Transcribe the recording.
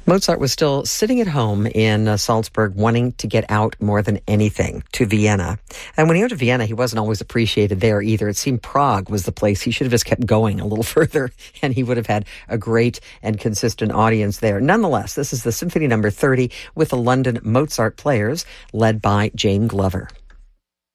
Mozart was still sitting at home in Salzburg, wanting to get out more than anything to Vienna. And when he went to Vienna, he wasn't always appreciated there either. It seemed Prague was the place. He should have just kept going a little further, and he would have had a great and consistent audience there. Nonetheless, this is the Symphony No. 30 with the London Mozart Players, led by Jane Glover.